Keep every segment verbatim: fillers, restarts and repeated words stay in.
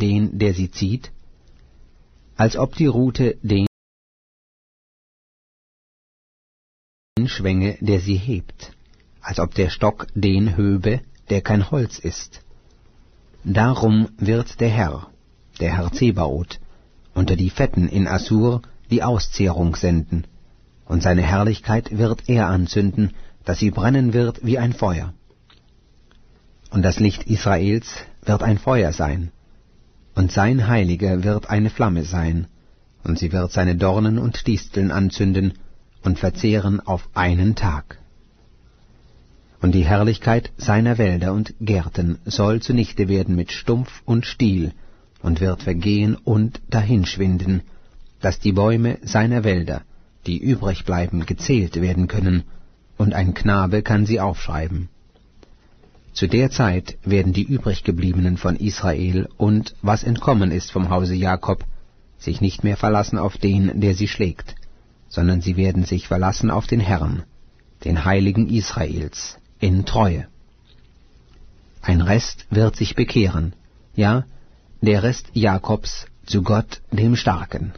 den, der sie zieht, als ob die Rute den schwänge, der sie hebt, als ob der Stock den höbe, der kein Holz ist. Darum wird der Herr, der Herr Zebaoth, unter die Fetten in Assur die Auszehrung senden, und seine Herrlichkeit wird er anzünden, dass sie brennen wird wie ein Feuer. Und das Licht Israels wird ein Feuer sein, und sein Heiliger wird eine Flamme sein, und sie wird seine Dornen und Disteln anzünden und verzehren auf einen Tag. Und die Herrlichkeit seiner Wälder und Gärten soll zunichte werden mit Stumpf und Stiel, und wird vergehen und dahinschwinden, dass die Bäume seiner Wälder, die übrig bleiben, gezählt werden können, und ein Knabe kann sie aufschreiben. Zu der Zeit werden die übriggebliebenen von Israel und was entkommen ist vom Hause Jakob sich nicht mehr verlassen auf den, der sie schlägt, sondern sie werden sich verlassen auf den Herrn, den Heiligen Israels, in Treue. Ein Rest wird sich bekehren, ja, der Rest Jakobs zu Gott, dem Starken.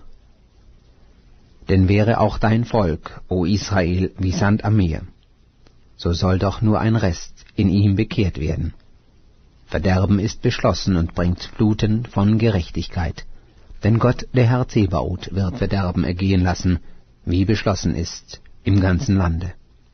Denn wäre auch dein Volk, o Israel, wie Sand am Meer, so soll doch nur ein Rest in ihm bekehrt werden. Verderben ist beschlossen und bringt Fluten von Gerechtigkeit, denn Gott, der Herr Zebaoth, wird Verderben ergehen lassen, wie beschlossen ist, im ganzen Lande.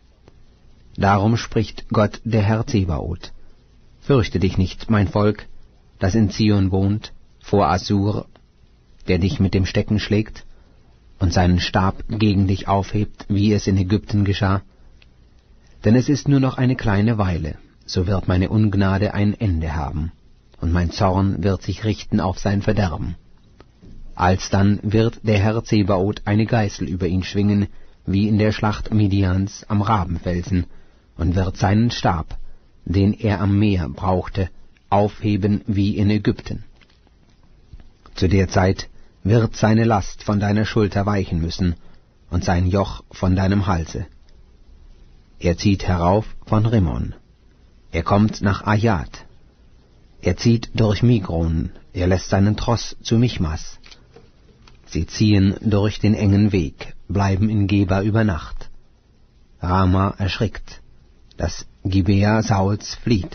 Darum spricht Gott, der Herr Zebaoth: Fürchte dich nicht, mein Volk, das in Zion wohnt, vor Assur, der dich mit dem Stecken schlägt und seinen Stab gegen dich aufhebt, wie es in Ägypten geschah. Denn es ist nur noch eine kleine Weile, so wird meine Ungnade ein Ende haben, und mein Zorn wird sich richten auf sein Verderben. Alsdann wird der Herr Zebaoth eine Geißel über ihn schwingen, wie in der Schlacht Midians am Rabenfelsen, und wird seinen Stab, den er am Meer brauchte, aufheben wie in Ägypten. Zu der Zeit wird seine Last von deiner Schulter weichen müssen und sein Joch von deinem Halse. Er zieht herauf von Rimmon, er kommt nach Ajat, er zieht durch Migron, er lässt seinen Tross zu Michmas. Sie ziehen durch den engen Weg, bleiben in Geba über Nacht. Rama erschrickt, das Gibea Sauls flieht.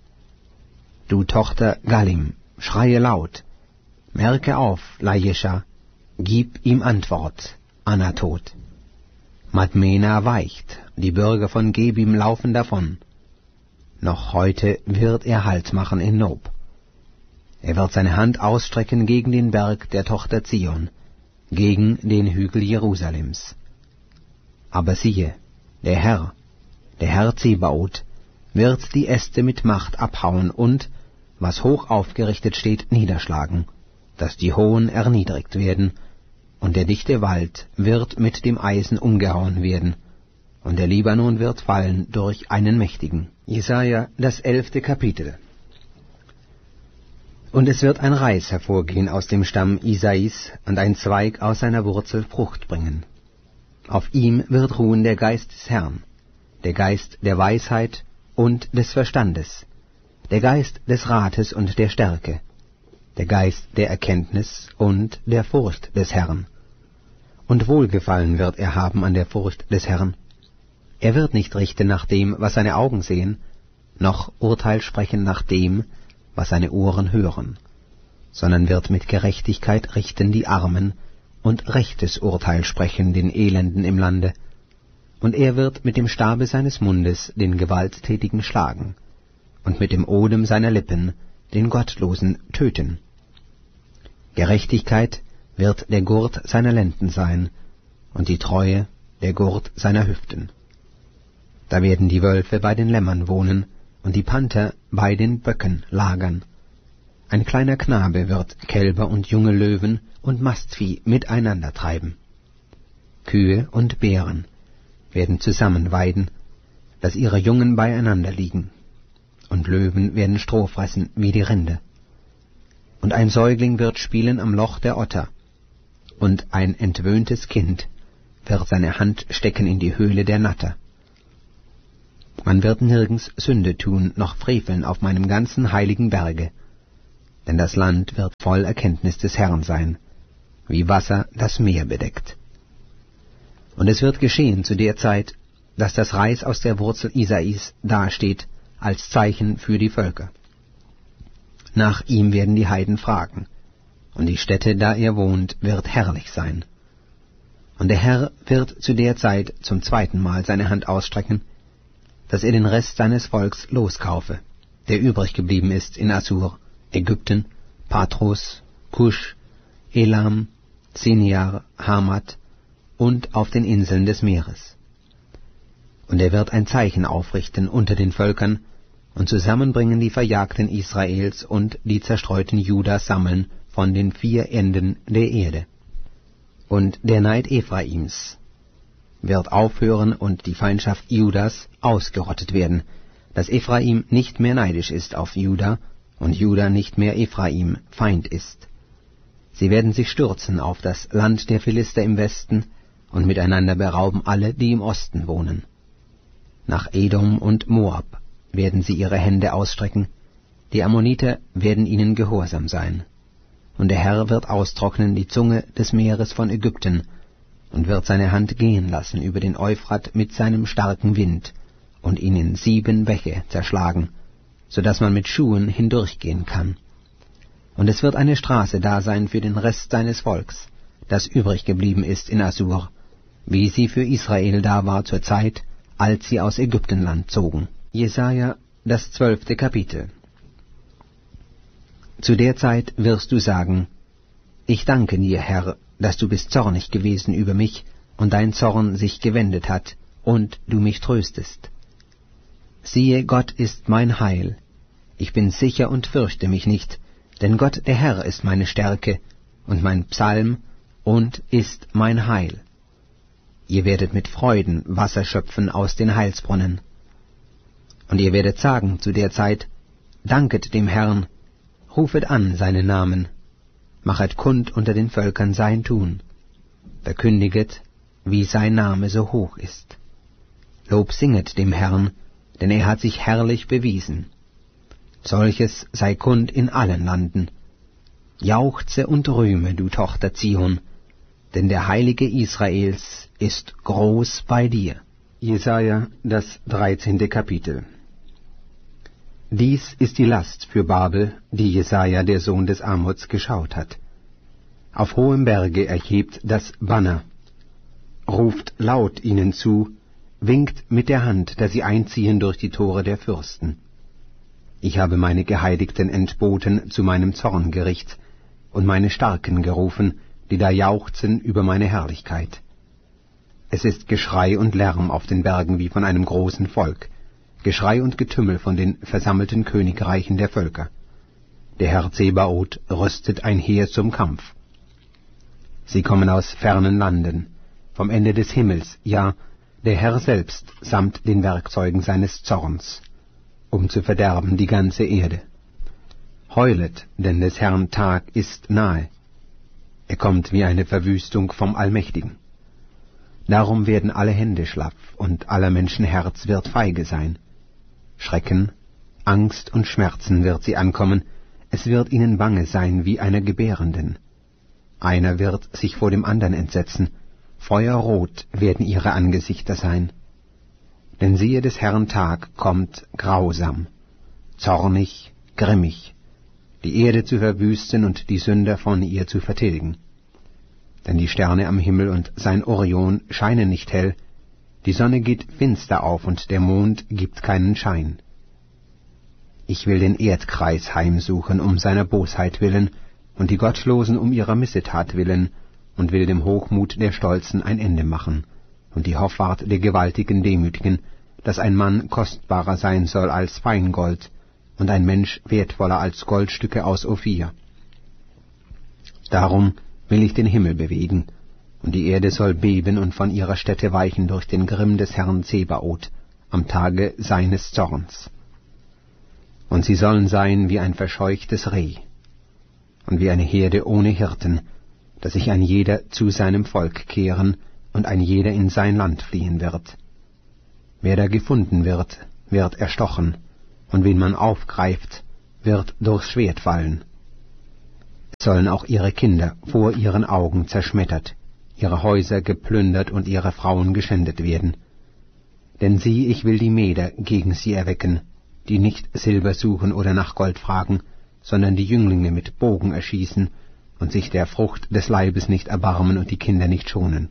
Du Tochter Galim, schreie laut, merke auf, Lajescha, gib ihm Antwort, Anatot. Madmena weicht, die Bürger von Gebim laufen davon. Noch heute wird er Halt machen in Nob. Er wird seine Hand ausstrecken gegen den Berg der Tochter Zion, gegen den Hügel Jerusalems. Aber siehe, der Herr, der Herr Zebaoth, wird die Äste mit Macht abhauen und, was hoch aufgerichtet steht, niederschlagen, dass die Hohen erniedrigt werden, und der dichte Wald wird mit dem Eisen umgehauen werden, und der Libanon wird fallen durch einen Mächtigen. Jesaja, das elfte Kapitel. Und es wird ein Reis hervorgehen aus dem Stamm Isais, und ein Zweig aus seiner Wurzel Frucht bringen. Auf ihm wird ruhen der Geist des Herrn, der Geist der Weisheit und des Verstandes, der Geist des Rates und der Stärke, der Geist der Erkenntnis und der Furcht des Herrn. Und Wohlgefallen wird er haben an der Furcht des Herrn. Er wird nicht richten nach dem, was seine Augen sehen, noch Urteil sprechen nach dem, was seine Ohren hören, sondern wird mit Gerechtigkeit richten die Armen und rechtes Urteil sprechen den Elenden im Lande. Und er wird mit dem Stabe seines Mundes den Gewalttätigen schlagen und mit dem Odem seiner Lippen den Gottlosen töten. Gerechtigkeit wird der Gurt seiner Lenden sein und die Treue der Gurt seiner Hüften. Da werden die Wölfe bei den Lämmern wohnen und die Panther bei den Böcken lagern. Ein kleiner Knabe wird Kälber und junge Löwen und Mastvieh miteinander treiben. Kühe und Bären werden zusammen weiden, dass ihre Jungen beieinander liegen, und Löwen werden Stroh fressen wie die Rinde. Und ein Säugling wird spielen am Loch der Otter, und ein entwöhntes Kind wird seine Hand stecken in die Höhle der Natter. Man wird nirgends Sünde tun, noch freveln auf meinem ganzen heiligen Berge. denn das Land wird voll Erkenntnis des Herrn sein, wie Wasser das Meer bedeckt. Und es wird geschehen zu der Zeit, dass das Reis aus der Wurzel Isais dasteht als Zeichen für die Völker. Nach ihm werden die Heiden fragen, und die Stätte, da er wohnt, wird herrlich sein. Und der Herr wird zu der Zeit zum zweiten Mal seine Hand ausstrecken, dass er den Rest seines Volks loskaufe, der übrig geblieben ist in Assur, Ägypten, Patros, Kusch, Elam, Seniar, Hamat und auf den Inseln des Meeres. Und er wird ein Zeichen aufrichten unter den Völkern und zusammenbringen die Verjagten Israels und die zerstreuten Judas sammeln von den vier Enden der Erde. Und der Neid Ephraims wird aufhören und die Feindschaft Judas ausgerottet werden, dass Ephraim nicht mehr neidisch ist auf Juda und Juda nicht mehr Ephraim Feind ist. Sie werden sich stürzen auf das Land der Philister im Westen und miteinander berauben alle, die im Osten wohnen. Nach Edom und Moab werden sie ihre Hände ausstrecken, die Ammoniter werden ihnen gehorsam sein. Und der Herr wird austrocknen die Zunge des Meeres von Ägypten und wird seine Hand gehen lassen über den Euphrat mit seinem starken Wind und ihn in sieben Bäche zerschlagen, so dass man mit Schuhen hindurchgehen kann. Und es wird eine Straße da sein für den Rest seines Volks, das übrig geblieben ist in Assur, wie sie für Israel da war zur Zeit, als sie aus Ägyptenland zogen. Jesaja, das zwölfte Kapitel. Zu der Zeit wirst du sagen, ich danke dir, Herr, dass du bist zornig gewesen über mich und dein Zorn sich gewendet hat und du mich tröstest. Siehe, Gott ist mein Heil. Ich bin sicher und fürchte mich nicht, denn Gott der Herr ist meine Stärke und mein Psalm und ist mein Heil. Ihr werdet mit Freuden Wasser schöpfen aus den Heilsbrunnen. Und ihr werdet sagen zu der Zeit, danket dem Herrn, rufet an seinen Namen, machet kund unter den Völkern sein Tun, verkündiget, wie sein Name so hoch ist. Lob singet dem Herrn, denn er hat sich herrlich bewiesen. Solches sei kund in allen Landen. Jauchze und rühme, du Tochter Zion, denn der Heilige Israels ist groß bei dir. Jesaja, das dreizehnte Kapitel. Dies ist die Last für Babel, die Jesaja, der Sohn des Amoz, geschaut hat. Auf hohem Berge erhebt das Banner, ruft laut ihnen zu, winkt mit der Hand, dass sie einziehen durch die Tore der Fürsten. Ich habe meine Geheiligten entboten zu meinem Zorngericht und meine Starken gerufen, die da jauchzen über meine Herrlichkeit. Es ist Geschrei und Lärm auf den Bergen wie von einem großen Volk, Geschrei und Getümmel von den versammelten Königreichen der Völker. Der Herr Zebaoth rüstet ein Heer zum Kampf. Sie kommen aus fernen Landen, vom Ende des Himmels, ja, der Herr selbst samt den Werkzeugen seines Zorns, um zu verderben die ganze Erde. Heulet, denn des Herrn Tag ist nahe. Er kommt wie eine Verwüstung vom Allmächtigen. Darum werden alle Hände schlaff, und aller Menschen Herz wird feige sein. Schrecken, Angst und Schmerzen wird sie ankommen, es wird ihnen bange sein wie einer Gebärenden. Einer wird sich vor dem andern entsetzen, feuerrot werden ihre Angesichter sein. Denn siehe, des Herrn Tag kommt grausam, zornig, grimmig, die Erde zu verwüsten und die Sünder von ihr zu vertilgen. Denn die Sterne am Himmel und sein Orion scheinen nicht hell, die Sonne geht finster auf und der Mond gibt keinen Schein. Ich will den Erdkreis heimsuchen um seiner Bosheit willen und die Gottlosen um ihrer Missetat willen und will dem Hochmut der Stolzen ein Ende machen und die Hoffart der Gewaltigen demütigen, dass ein Mann kostbarer sein soll als Feingold und ein Mensch wertvoller als Goldstücke aus Ophir. Darum will ich den Himmel bewegen, und die Erde soll beben und von ihrer Stätte weichen durch den Grimm des Herrn Zebaoth am Tage seines Zorns. Und sie sollen sein wie ein verscheuchtes Reh und wie eine Herde ohne Hirten, dass sich ein jeder zu seinem Volk kehren und ein jeder in sein Land fliehen wird. Wer da gefunden wird, wird erstochen, und wen man aufgreift, wird durchs Schwert fallen. sollen auch ihre Kinder vor ihren Augen zerschmettert, ihre Häuser geplündert und ihre Frauen geschändet werden. Denn sieh, ich will die Meder gegen sie erwecken, die nicht Silber suchen oder nach Gold fragen, sondern die Jünglinge mit Bogen erschießen und sich der Frucht des Leibes nicht erbarmen und die Kinder nicht schonen.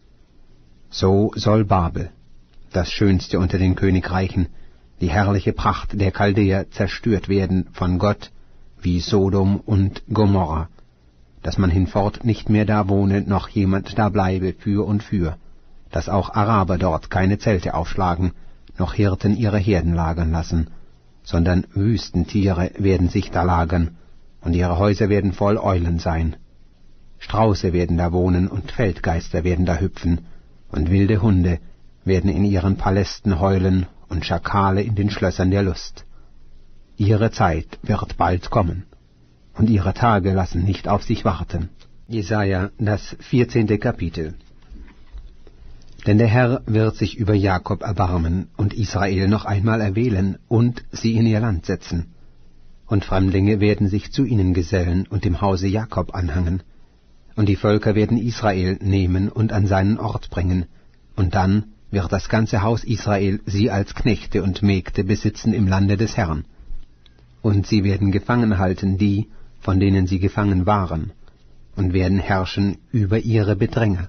So soll Babel, das Schönste unter den Königreichen, die herrliche Pracht der Chaldäer, zerstört werden von Gott, wie Sodom und Gomorra, dass man hinfort nicht mehr da wohne, noch jemand da bleibe für und für, dass auch Araber dort keine Zelte aufschlagen, noch Hirten ihre Herden lagern lassen, sondern Wüstentiere werden sich da lagern, und ihre Häuser werden voll Eulen sein. Strauße werden da wohnen, und Feldgeister werden da hüpfen, und wilde Hunde werden in ihren Palästen heulen, und Schakale in den Schlössern der Lust. Ihre Zeit wird bald kommen, und ihre Tage lassen nicht auf sich warten. Jesaja, das vierzehnte Kapitel. Denn der Herr wird sich über Jakob erbarmen und Israel noch einmal erwählen und sie in ihr Land setzen. Und Fremdlinge werden sich zu ihnen gesellen und dem Hause Jakob anhangen. Und die Völker werden Israel nehmen und an seinen Ort bringen. Und dann wird das ganze Haus Israel sie als Knechte und Mägde besitzen im Lande des Herrn. Und sie werden gefangen halten die, von denen sie gefangen waren, und werden herrschen über ihre Bedränger.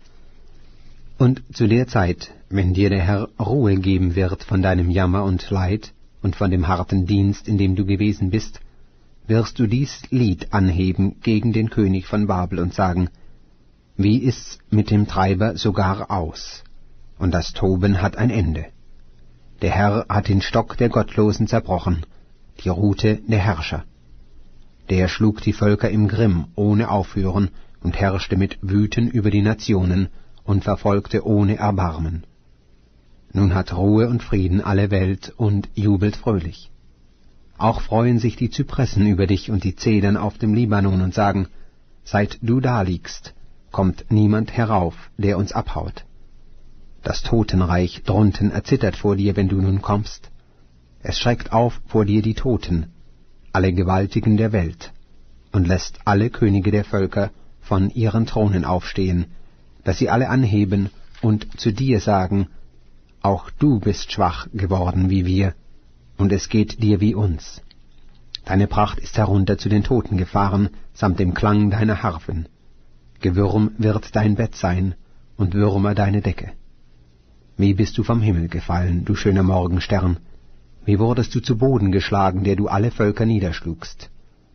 Und zu der Zeit, wenn dir der Herr Ruhe geben wird von deinem Jammer und Leid und von dem harten Dienst, in dem du gewesen bist, wirst du dies Lied anheben gegen den König von Babel und sagen, wie ist's mit dem Treiber sogar aus? Und das Toben hat ein Ende. Der Herr hat den Stock der Gottlosen zerbrochen, die Rute der Herrscher. Der schlug die Völker im Grimm ohne Aufhören und herrschte mit Wüten über die Nationen und verfolgte ohne Erbarmen. Nun hat Ruhe und Frieden alle Welt und jubelt fröhlich. Auch freuen sich die Zypressen über dich und die Zedern auf dem Libanon und sagen, seit du da liegst, kommt niemand herauf, der uns abhaut. Das Totenreich drunten erzittert vor dir, wenn du nun kommst. Es schreckt auf vor dir die Toten, alle Gewaltigen der Welt, und lässt alle Könige der Völker von ihren Thronen aufstehen, dass sie alle anheben und zu dir sagen, auch du bist schwach geworden wie wir, und es geht dir wie uns. Deine Pracht ist herunter zu den Toten gefahren, samt dem Klang deiner Harfen. Gewürm wird dein Bett sein, und Würmer deine Decke. Wie bist du vom Himmel gefallen, du schöner Morgenstern? Wie wurdest du zu Boden geschlagen, der du alle Völker niederschlugst?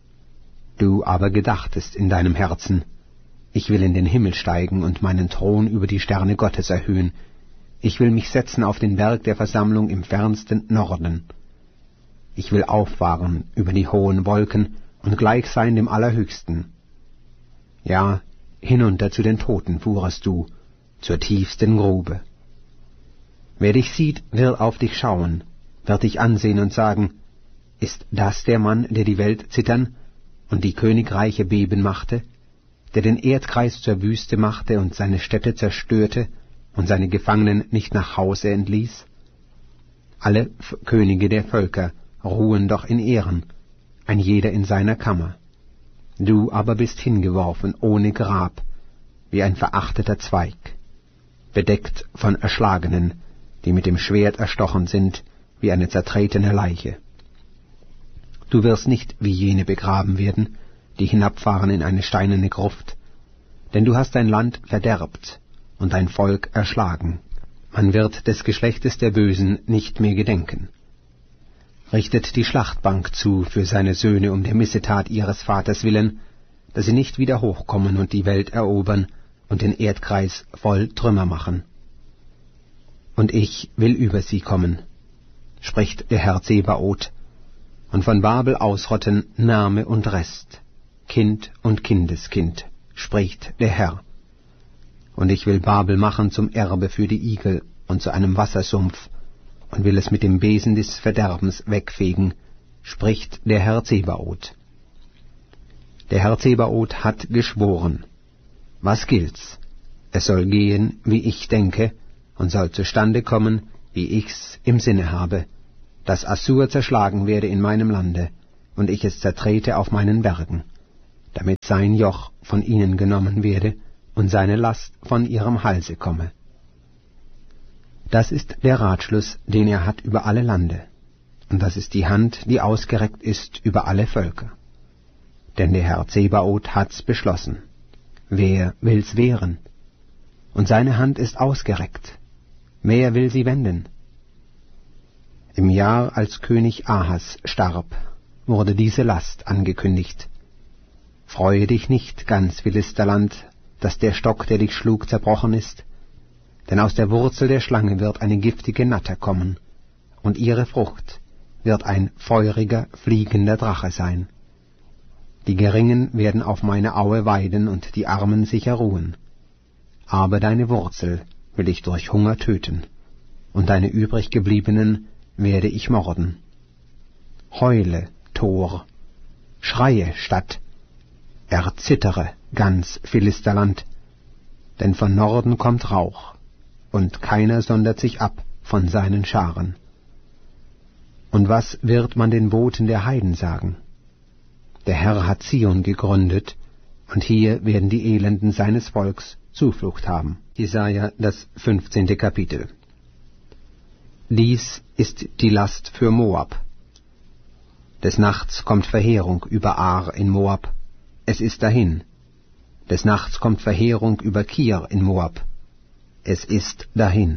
Du aber gedachtest in deinem Herzen, ich will in den Himmel steigen und meinen Thron über die Sterne Gottes erhöhen. Ich will mich setzen auf den Berg der Versammlung im fernsten Norden. Ich will auffahren über die hohen Wolken und gleich sein dem Allerhöchsten. Ja, hinunter zu den Toten fuhrest du, zur tiefsten Grube. Wer dich sieht, wird auf dich schauen, wird dich ansehen und sagen, ist das der Mann, der die Welt zittern und die Königreiche beben machte, der den Erdkreis zur Wüste machte und seine Städte zerstörte und seine Gefangenen nicht nach Hause entließ? Alle F- Könige der Völker ruhen doch in Ehren, ein jeder in seiner Kammer. Du aber bist hingeworfen ohne Grab, wie ein verachteter Zweig, bedeckt von Erschlagenen, die mit dem Schwert erstochen sind, wie eine zertretene Leiche. Du wirst nicht wie jene begraben werden, die hinabfahren in eine steinerne Gruft, denn du hast dein Land verderbt und dein Volk erschlagen. Man wird des Geschlechtes der Bösen nicht mehr gedenken. Richtet die Schlachtbank zu für seine Söhne um der Missetat ihres Vaters willen, dass sie nicht wieder hochkommen und die Welt erobern und den Erdkreis voll Trümmer machen. Und ich will über sie kommen, spricht der Herr Zebaoth, und von Babel ausrotten Name und Rest, Kind und Kindeskind, spricht der Herr. Und ich will Babel machen zum Erbe für die Igel und zu einem Wassersumpf, und will es mit dem Besen des Verderbens wegfegen, spricht der Herr Zebaoth. Der Herr Zebaoth hat geschworen. Was gilt's? Es soll gehen, wie ich denke, und soll zustande kommen, wie ich's im Sinne habe, dass Assur zerschlagen werde in meinem Lande, und ich es zertrete auf meinen Bergen. damit sein Joch von ihnen genommen werde und seine Last von ihrem Halse komme. Das ist der Ratschluss, den er hat über alle Lande, und das ist die Hand, die ausgereckt ist über alle Völker. Denn der Herr Zebaoth hat's beschlossen. Wer will's wehren? Und seine Hand ist ausgereckt. Wer will sie wenden? Im Jahr, als König Ahas starb, wurde diese Last angekündigt. Freue dich nicht, ganz Philisterland, dass der Stock, der dich schlug, zerbrochen ist, denn aus der Wurzel der Schlange wird eine giftige Natter kommen, und ihre Frucht wird ein feuriger, fliegender Drache sein. Die Geringen werden auf meine Aue weiden und die Armen sicher ruhen. Aber deine Wurzel will ich durch Hunger töten, und deine übriggebliebenen werde ich morden. Heule, Tor, schreie, Stadt, erzittere, ganz Philisterland, denn von Norden kommt Rauch, und keiner sondert sich ab von seinen Scharen. Und was wird man den Boten der Heiden sagen? Der Herr hat Zion gegründet, und hier werden die Elenden seines Volks Zuflucht haben. Jesaja, das fünfzehnte Kapitel. Dies ist die Last für Moab. Des Nachts kommt Verheerung über Ar in Moab. Es ist dahin. Des Nachts kommt Verheerung über Kir in Moab. Es ist dahin.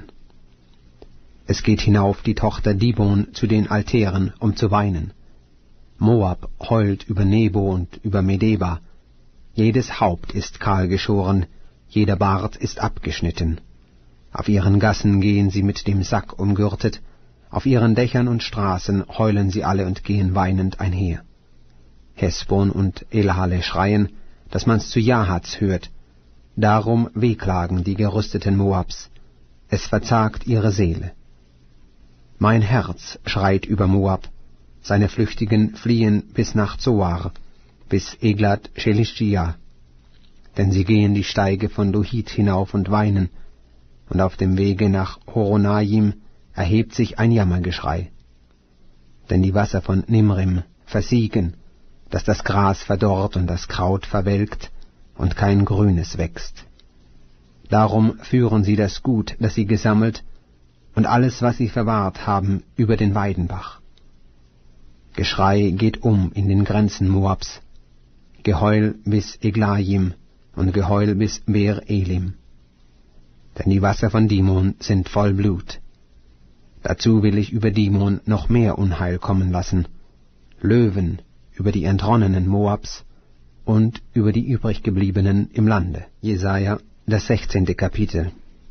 Es geht hinauf die Tochter Dibon zu den Altären, um zu weinen. Moab heult über Nebo und über Medeba. Jedes Haupt ist kahl geschoren, jeder Bart ist abgeschnitten. Auf ihren Gassen gehen sie mit dem Sack umgürtet, auf ihren Dächern und Straßen heulen sie alle und gehen weinend einher. Hesbon und Elhale schreien, dass man's zu Jahaz hört. Darum wehklagen die Gerüsteten Moabs. Es verzagt ihre Seele. Mein Herz schreit über Moab, seine Flüchtigen fliehen bis nach Zoar, bis Eglat Shelishia. Denn sie gehen die Steige von Luhit hinauf und weinen, und auf dem Wege nach Horonaim erhebt sich ein Jammergeschrei. Denn die Wasser von Nimrim versiegen, dass das Gras verdorrt und das Kraut verwelkt und kein Grünes wächst. Darum führen sie das Gut, das sie gesammelt, und alles, was sie verwahrt haben, über den Weidenbach. Geschrei geht um in den Grenzen Moabs, Geheul bis Eglaim und Geheul bis Beer Elim. Denn die Wasser von Dimon sind voll Blut. Dazu will ich über Dimon noch mehr Unheil kommen lassen, Löwen über die Entronnenen Moabs und über die übriggebliebenen im Lande. Jesaja, das sechzehnte Kapitel.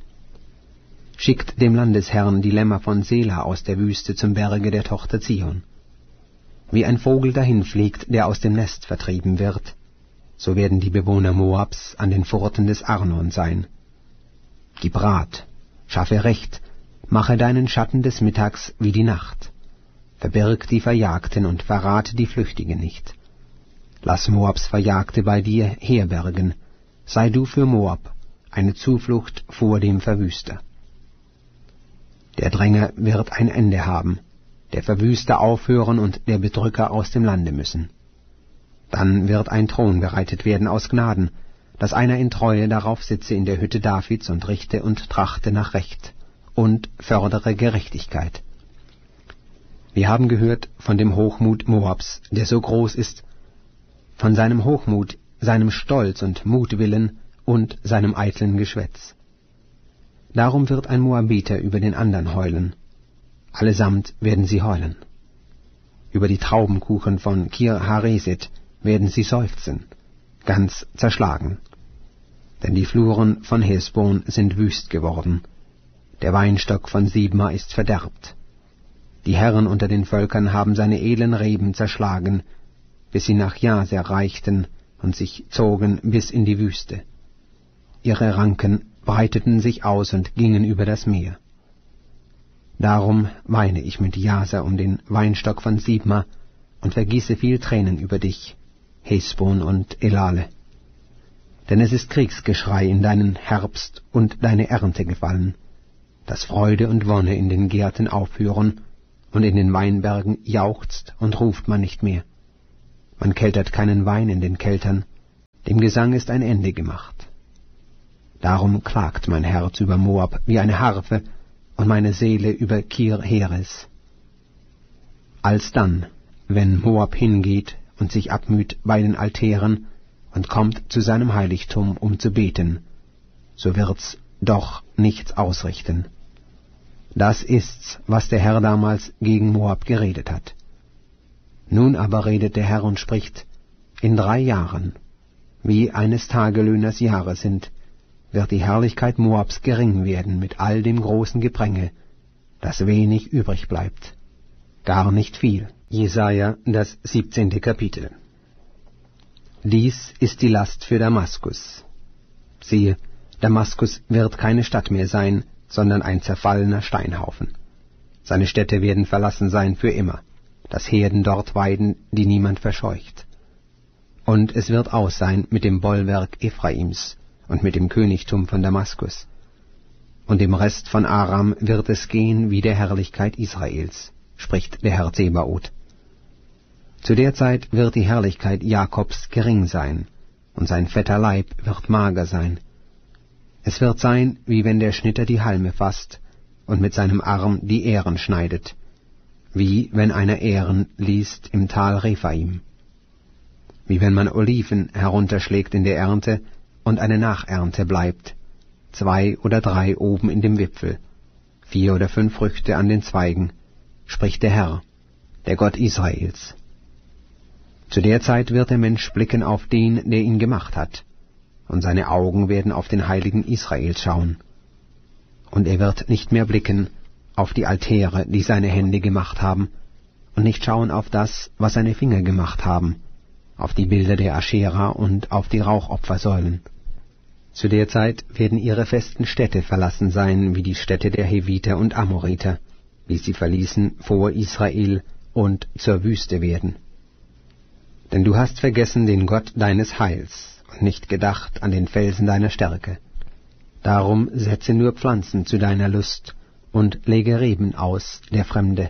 Schickt dem Landesherrn die Lämmer von Sela aus der Wüste zum Berge der Tochter Zion. Wie ein Vogel dahinfliegt, der aus dem Nest vertrieben wird, so werden die Bewohner Moabs an den Furten des Arnon sein. Gib Rat, schaffe Recht, mache deinen Schatten des Mittags wie die Nacht. Verbirg die Verjagten und verrate die Flüchtigen nicht. Lass Moabs Verjagte bei dir herbergen, sei du für Moab eine Zuflucht vor dem Verwüster. Der Dränger wird ein Ende haben, der Verwüster aufhören und der Bedrücker aus dem Lande müssen. Dann wird ein Thron bereitet werden aus Gnaden, dass einer in Treue darauf sitze in der Hütte Davids und richte und trachte nach Recht und fördere Gerechtigkeit. Wir haben gehört von dem Hochmut Moabs, der so groß ist, von seinem Hochmut, seinem Stolz und Mutwillen und seinem eitlen Geschwätz. Darum wird ein Moabiter über den andern heulen. Allesamt werden sie heulen. Über die Traubenkuchen von Kir Hareset werden sie seufzen, ganz zerschlagen. Denn die Fluren von Hesbon sind wüst geworden. Der Weinstock von Sibma ist verderbt. Die Herren unter den Völkern haben seine edlen Reben zerschlagen, bis sie nach Jaser reichten und sich zogen bis in die Wüste. Ihre Ranken breiteten sich aus und gingen über das Meer. Darum weine ich mit Jaser um den Weinstock von Sibma und vergieße viel Tränen über dich, Hesbon und Elale. Denn es ist Kriegsgeschrei in deinen Herbst und deine Ernte gefallen, dass Freude und Wonne in den Gärten aufhören, und in den Weinbergen jauchzt und ruft man nicht mehr. Man keltert keinen Wein in den Keltern, Dem Gesang ist ein Ende gemacht. Darum klagt mein Herz über Moab wie eine Harfe und meine Seele über Kir Heres. Alsdann, wenn Moab hingeht und sich abmüht bei den Altären und kommt zu seinem Heiligtum, um zu beten, so wird's doch nichts ausrichten. Das ist's, was der Herr damals gegen Moab geredet hat. Nun aber redet der Herr und spricht, in drei Jahren, wie eines Tagelöhners Jahre sind, wird die Herrlichkeit Moabs gering werden mit all dem großen Gepränge, dass wenig übrig bleibt. Gar nicht viel. Jesaja, das siebzehnte Kapitel. Dies ist die Last für Damaskus. Siehe, Damaskus wird keine Stadt mehr sein, sondern ein zerfallener Steinhaufen. Seine Städte werden verlassen sein für immer, dass Herden dort weiden, die niemand verscheucht. Und es wird aus sein mit dem Bollwerk Ephraims und mit dem Königtum von Damaskus. Und dem Rest von Aram wird es gehen wie der Herrlichkeit Israels, spricht der Herr Zebaoth. Zu der Zeit wird die Herrlichkeit Jakobs gering sein, und sein fetter Leib wird mager sein. Es wird sein, wie wenn der Schnitter die Halme fasst und mit seinem Arm die Ähren schneidet, wie wenn einer Ähren liest im Tal Rephaim. Wie wenn man Oliven herunterschlägt in der Ernte und eine Nachernte bleibt, zwei oder drei oben in dem Wipfel, vier oder fünf Früchte an den Zweigen, spricht der Herr, der Gott Israels. Zu der Zeit wird der Mensch blicken auf den, der ihn gemacht hat, und seine Augen werden auf den Heiligen Israels schauen. Und er wird nicht mehr blicken auf die Altäre, die seine Hände gemacht haben, und nicht schauen auf das, was seine Finger gemacht haben, auf die Bilder der Aschera und auf die Rauchopfersäulen. Zu der Zeit werden ihre festen Städte verlassen sein, wie die Städte der Heviter und Amoriter, wie sie verließen vor Israel und zur Wüste werden. Denn du hast vergessen den Gott deines Heils und nicht gedacht an den Felsen deiner Stärke. Darum setze nur Pflanzen zu deiner Lust und lege Reben aus, der Fremde.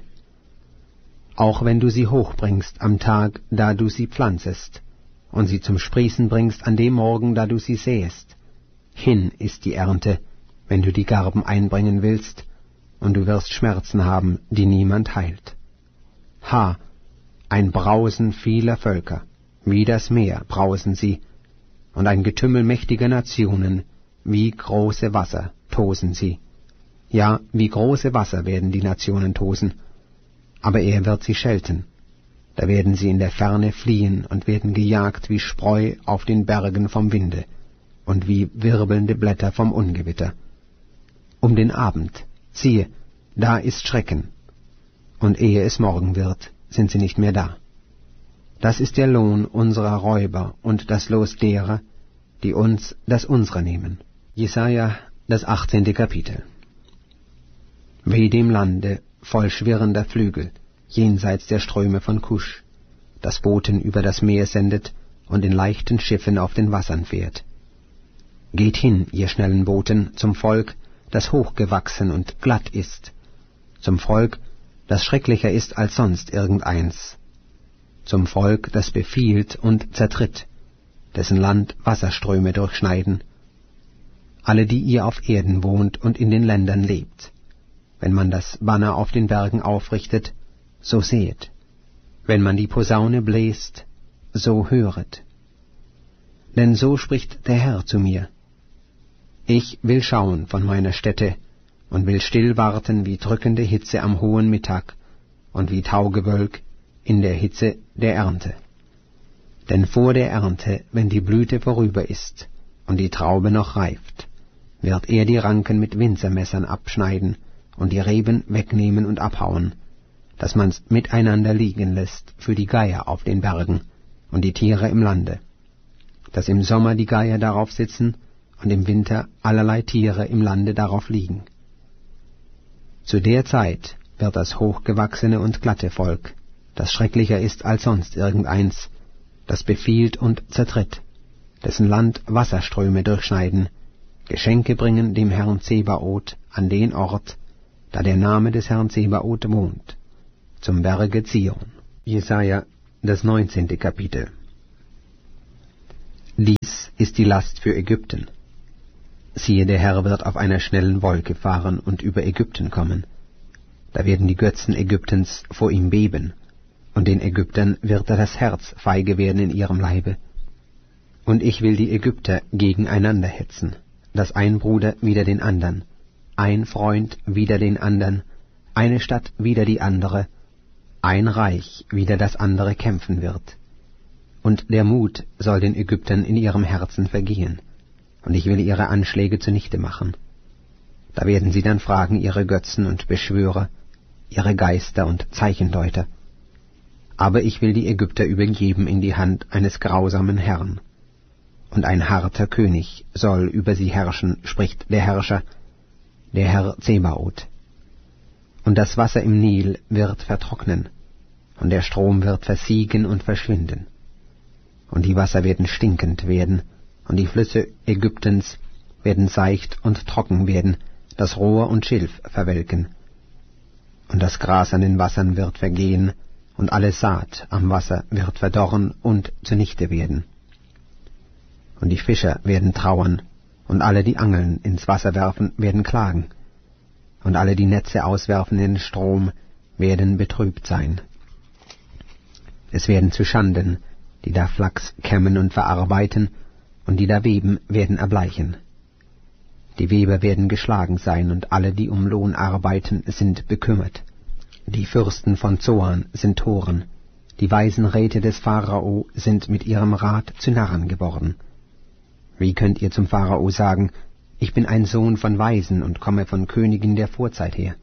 Auch wenn du sie hochbringst am Tag, da du sie pflanzest, und sie zum Sprießen bringst an dem Morgen, da du sie sähest. Hin ist die Ernte, wenn du die Garben einbringen willst, und du wirst Schmerzen haben, die niemand heilt. Ha, ein Brausen vieler Völker, wie das Meer brausen sie, und ein Getümmel mächtiger Nationen, wie große Wasser tosen sie. Ja, wie große Wasser werden die Nationen tosen, aber er wird sie schelten. Da werden sie in der Ferne fliehen und werden gejagt wie Spreu auf den Bergen vom Winde und wie wirbelnde Blätter vom Ungewitter. Um den Abend, siehe, da ist Schrecken, und ehe es Morgen wird, sind sie nicht mehr da. Das ist der Lohn unserer Räuber und das Los derer, die uns das Unsere nehmen. Jesaja, das achtzehnte Kapitel. Weh dem Lande, voll schwirrender Flügel, jenseits der Ströme von Kusch, das Boten über das Meer sendet und in leichten Schiffen auf den Wassern fährt. Geht hin, ihr schnellen Booten, zum Volk, das hochgewachsen und glatt ist, zum Volk, das schrecklicher ist als sonst irgendeins, zum Volk, das befiehlt und zertritt, dessen Land Wasserströme durchschneiden, alle, die ihr auf Erden wohnt und in den Ländern lebt. Wenn man das Banner auf den Bergen aufrichtet, so sehet. Wenn man die Posaune bläst, so höret. Denn so spricht der Herr zu mir. Ich will schauen von meiner Stätte und will still warten wie drückende Hitze am hohen Mittag und wie Taugewölk in der Hitze der Ernte. Denn vor der Ernte, wenn die Blüte vorüber ist und die Traube noch reift, wird er die Ranken mit Winzermessern abschneiden und die Reben wegnehmen und abhauen, dass man's miteinander liegen lässt für die Geier auf den Bergen und die Tiere im Lande, dass im Sommer die Geier darauf sitzen und im Winter allerlei Tiere im Lande darauf liegen. Zu der Zeit wird das hochgewachsene und glatte Volk, das schrecklicher ist als sonst irgendeins, das befiehlt und zertritt, dessen Land Wasserströme durchschneiden, Geschenke bringen dem Herrn Zebaoth an den Ort, da der Name des Herrn Zebaoth wohnt, zum Berge Zion. Jesaja, das neunzehnte Kapitel. Dies ist die Last für Ägypten. Siehe, der Herr wird auf einer schnellen Wolke fahren und über Ägypten kommen. Da werden die Götzen Ägyptens vor ihm beben, und den Ägyptern wird er das Herz feige werden in ihrem Leibe. Und ich will die Ägypter gegeneinander hetzen, dass ein Bruder wider den andern, ein Freund wider den andern, eine Stadt wider die andere, ein Reich wider das andere kämpfen wird. Und der Mut soll den Ägyptern in ihrem Herzen vergehen, und ich will ihre Anschläge zunichte machen. Da werden sie dann fragen ihre Götzen und Beschwörer, ihre Geister und Zeichendeuter. Aber ich will die Ägypter übergeben in die Hand eines grausamen Herrn. Und ein harter König soll über sie herrschen, spricht der Herrscher, der Herr Zebaoth. Und das Wasser im Nil wird vertrocknen, und der Strom wird versiegen und verschwinden. Und die Wasser werden stinkend werden, und die Flüsse Ägyptens werden seicht und trocken werden, das Rohr und Schilf verwelken. Und das Gras an den Wassern wird vergehen, und alle Saat am Wasser wird verdorren und zunichte werden. Und die Fischer werden trauern, und alle, die Angeln ins Wasser werfen, werden klagen, und alle, die Netze auswerfen in den Strom, werden betrübt sein. Es werden zu Schanden, die da Flachs kämmen und verarbeiten, und die da weben, werden erbleichen. Die Weber werden geschlagen sein, und alle, die um Lohn arbeiten, sind bekümmert. Die Fürsten von Zoan sind Toren, die weisen Räte des Pharao sind mit ihrem Rat zu Narren geworden. Wie könnt ihr zum Pharao sagen, ich bin ein Sohn von Weisen und komme von Königen der Vorzeit her?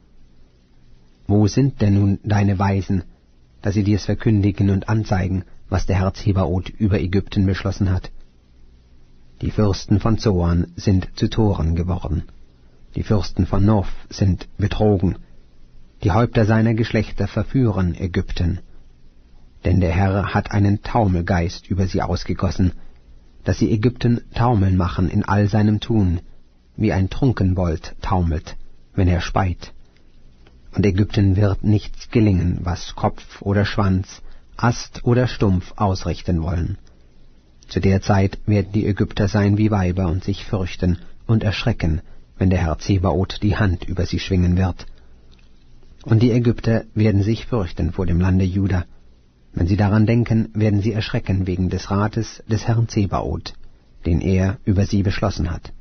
Wo sind denn nun deine Weisen, dass sie dir's verkündigen und anzeigen, was der Herr Zebaoth über Ägypten beschlossen hat? Die Fürsten von Zoan sind zu Toren geworden, die Fürsten von Noph sind betrogen, die Häupter seiner Geschlechter verführen Ägypten. Denn der Herr hat einen Taumelgeist über sie ausgegossen, dass sie Ägypten taumeln machen in all seinem Tun, wie ein Trunkenbold taumelt, wenn er speit. Und Ägypten wird nichts gelingen, was Kopf oder Schwanz, Ast oder Stumpf ausrichten wollen. Zu der Zeit werden die Ägypter sein wie Weiber und sich fürchten und erschrecken, wenn der Herr Zebaoth die Hand über sie schwingen wird. Und die Ägypter werden sich fürchten vor dem Lande Juda. Wenn sie daran denken, werden sie erschrecken wegen des Rates des Herrn Zebaoth, den er über sie beschlossen hat.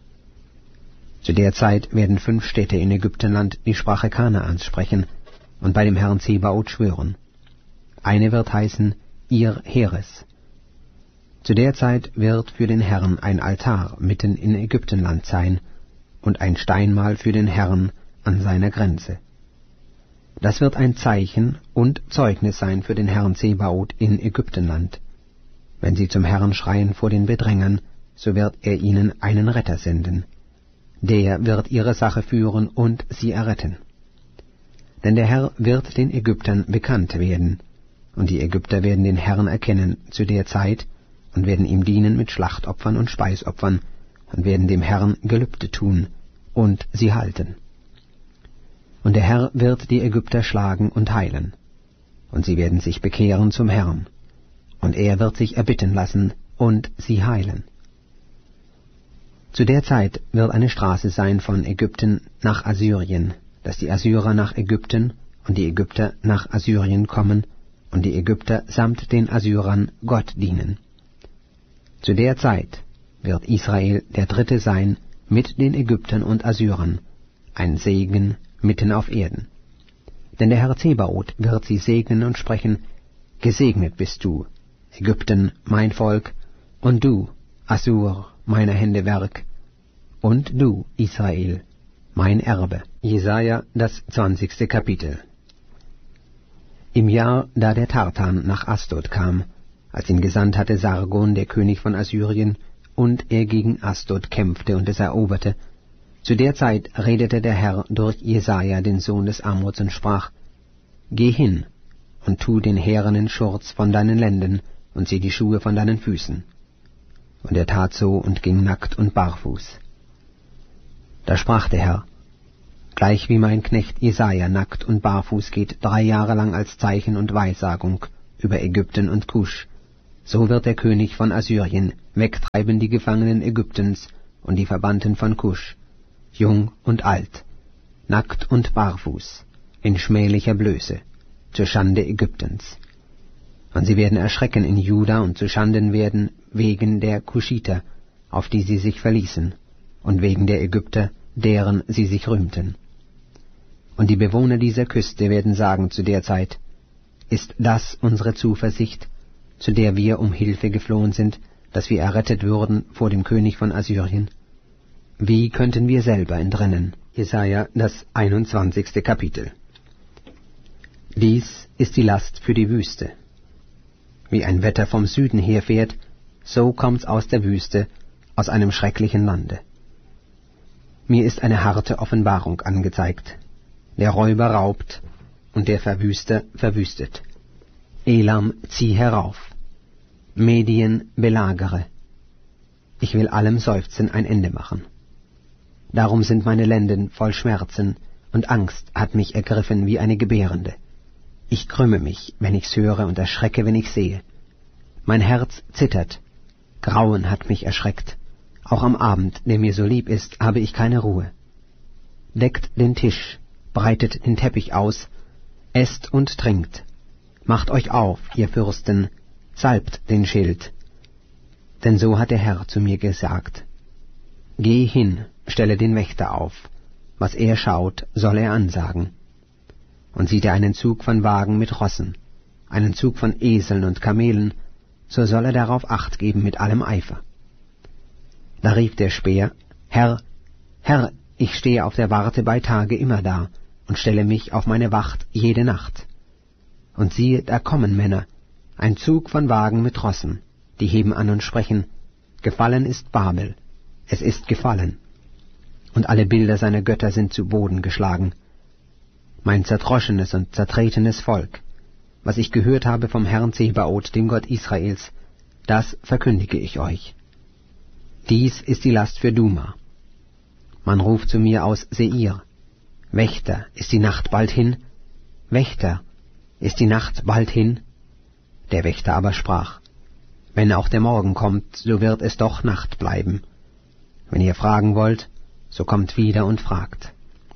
Zu der Zeit werden fünf Städte in Ägyptenland die Sprache Kanaans sprechen und bei dem Herrn Zebaoth schwören. Eine wird heißen Ihr Heres. Zu der Zeit wird für den Herrn ein Altar mitten in Ägyptenland sein und ein Steinmal für den Herrn an seiner Grenze. Das wird ein Zeichen und Zeugnis sein für den Herrn Zebaoth in Ägyptenland. Wenn sie zum Herrn schreien vor den Bedrängern, so wird er ihnen einen Retter senden. Der wird ihre Sache führen und sie erretten. Denn der Herr wird den Ägyptern bekannt werden, und die Ägypter werden den Herrn erkennen zu der Zeit und werden ihm dienen mit Schlachtopfern und Speisopfern und werden dem Herrn Gelübde tun und sie halten. Und der Herr wird die Ägypter schlagen und heilen, und sie werden sich bekehren zum Herrn, und er wird sich erbitten lassen und sie heilen. Zu der Zeit wird eine Straße sein von Ägypten nach Assyrien, dass die Assyrer nach Ägypten und die Ägypter nach Assyrien kommen und die Ägypter samt den Assyrern Gott dienen. Zu der Zeit wird Israel der Dritte sein mit den Ägyptern und Assyrern, ein Segen mitten auf Erden. Denn der Herr Zebaoth wird sie segnen und sprechen, Gesegnet bist du, Ägypten, mein Volk, und du, Assur, meiner Hände Werk, und du, Israel, mein Erbe. Jesaja, das zwanzigste Kapitel. Im Jahr, da der Tartan nach Asdod kam, als ihn gesandt hatte Sargon, der König von Assyrien, und er gegen Asdod kämpfte und es eroberte, zu der Zeit redete der Herr durch Jesaja, den Sohn des Amoz, und sprach, Geh hin und tu den härenen Schurz von deinen Lenden und zieh die Schuhe von deinen Füßen. Und er tat so und ging nackt und barfuß. Da sprach der Herr, Gleich wie mein Knecht Jesaja nackt und barfuß geht drei Jahre lang als Zeichen und Weissagung über Ägypten und Kusch, so wird der König von Assyrien wegtreiben die Gefangenen Ägyptens und die Verbannten von Kusch, jung und alt, nackt und barfuß, in schmählicher Blöße, zur Schande Ägyptens. Und sie werden erschrecken in Juda und zu Schanden werden wegen der Kuschiter, auf die sie sich verließen, und wegen der Ägypter, deren sie sich rühmten. Und die Bewohner dieser Küste werden sagen zu der Zeit, ist das unsere Zuversicht, zu der wir um Hilfe geflohen sind, dass wir errettet würden vor dem König von Assyrien? Wie könnten wir selber entrinnen? Jesaja, das einundzwanzigste Kapitel. Dies ist die Last für die Wüste. Wie ein Wetter vom Süden herfährt, so kommt's aus der Wüste, aus einem schrecklichen Lande. Mir ist eine harte Offenbarung angezeigt. Der Räuber raubt und der Verwüster verwüstet. Elam, zieh herauf. Medien, belagere. Ich will allem Seufzen ein Ende machen. Darum sind meine Lenden voll Schmerzen, und Angst hat mich ergriffen wie eine Gebärende. Ich krümme mich, wenn ich's höre, und erschrecke, wenn ich sehe. Mein Herz zittert, Grauen hat mich erschreckt. Auch am Abend, der mir so lieb ist, habe ich keine Ruhe. Deckt den Tisch, breitet den Teppich aus, esst und trinkt. Macht euch auf, ihr Fürsten, salbt den Schild. Denn so hat der Herr zu mir gesagt. Geh hin, stelle den Wächter auf. Was er schaut, soll er ansagen. Und sieht er einen Zug von Wagen mit Rossen, einen Zug von Eseln und Kamelen, so soll er darauf Acht geben mit allem Eifer. Da rief der Späher, Herr, Herr, ich stehe auf der Warte bei Tage immer da und stelle mich auf meine Wacht jede Nacht. Und siehe, da kommen Männer, ein Zug von Wagen mit Rossen, die heben an und sprechen, gefallen ist Babel, es ist gefallen. Und alle Bilder seiner Götter sind zu Boden geschlagen. Mein zerdroschenes und zertretenes Volk, was ich gehört habe vom Herrn Zebaoth, dem Gott Israels, das verkündige ich euch. Dies ist die Last für Duma. Man ruft zu mir aus Seir, Wächter, ist die Nacht bald hin? Wächter, ist die Nacht bald hin? Der Wächter aber sprach, wenn auch der Morgen kommt, so wird es doch Nacht bleiben. Wenn ihr fragen wollt, so kommt wieder und fragt.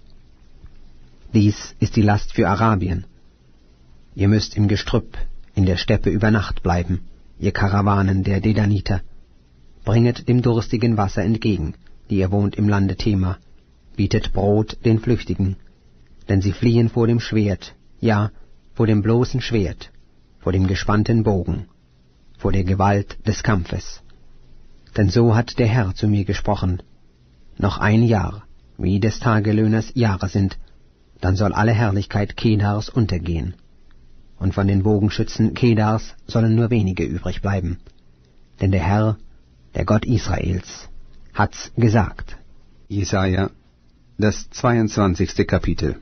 Dies ist die Last für Arabien. Ihr müsst im Gestrüpp, in der Steppe über Nacht bleiben, ihr Karawanen der Dedaniter. Bringet dem Durstigen Wasser entgegen, die ihr wohnt im Lande Tema. Bietet Brot den Flüchtigen, denn sie fliehen vor dem Schwert, ja, vor dem bloßen Schwert, vor dem gespannten Bogen, vor der Gewalt des Kampfes. Denn so hat der Herr zu mir gesprochen, noch ein Jahr, wie des Tagelöhners Jahre sind, dann soll alle Herrlichkeit Kedars untergehen. Und von den Bogenschützen Kedars sollen nur wenige übrig bleiben. Denn der Herr, der Gott Israels, hat's gesagt. Jesaja, das zweiundzwanzigste Kapitel.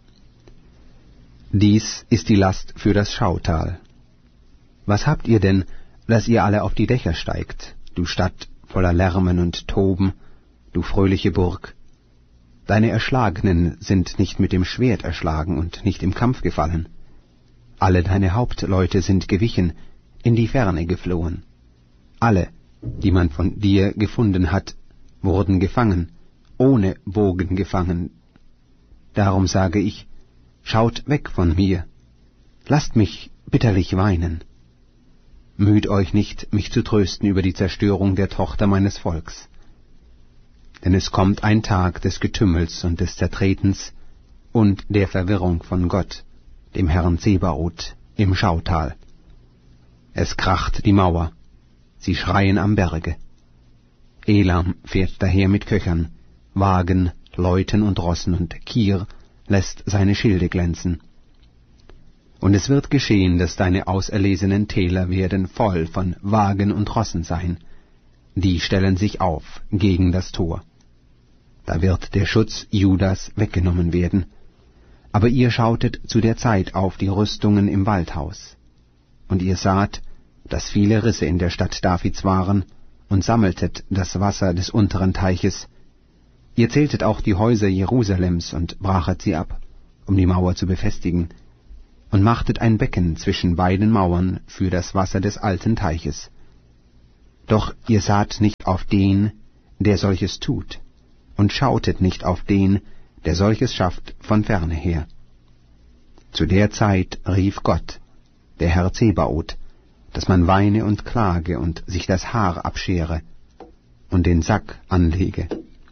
Dies ist die Last für das Schautal. Was habt ihr denn, dass ihr alle auf die Dächer steigt, du Stadt voller Lärmen und Toben, du fröhliche Burg? Deine Erschlagenen sind nicht mit dem Schwert erschlagen und nicht im Kampf gefallen. Alle deine Hauptleute sind gewichen, in die Ferne geflohen. Alle, die man von dir gefunden hat, wurden gefangen, ohne Bogen gefangen. Darum sage ich, schaut weg von mir, lasst mich bitterlich weinen. Müht euch nicht, mich zu trösten über die Zerstörung der Tochter meines Volks. Denn es kommt ein Tag des Getümmels und des Zertretens und der Verwirrung von Gott, dem Herrn Zebaoth, im Schautal. Es kracht die Mauer, sie schreien am Berge. Elam fährt daher mit Köchern, Wagen, Leuten und Rossen, und Kir lässt seine Schilde glänzen. Und es wird geschehen, dass deine auserlesenen Täler werden voll von Wagen und Rossen sein. Die stellen sich auf gegen das Tor. Da wird der Schutz Judas weggenommen werden. Aber ihr schautet zu der Zeit auf die Rüstungen im Waldhaus. Und ihr saht, dass viele Risse in der Stadt Davids waren, und sammeltet das Wasser des unteren Teiches. Ihr zähltet auch die Häuser Jerusalems und brachet sie ab, um die Mauer zu befestigen, und machtet ein Becken zwischen beiden Mauern für das Wasser des alten Teiches. Doch ihr saht nicht auf den, der solches tut, und schautet nicht auf den, der solches schafft von ferne her. Zu der Zeit rief Gott, der Herr Zebaoth, dass man weine und klage und sich das Haar abschere und den Sack anlege.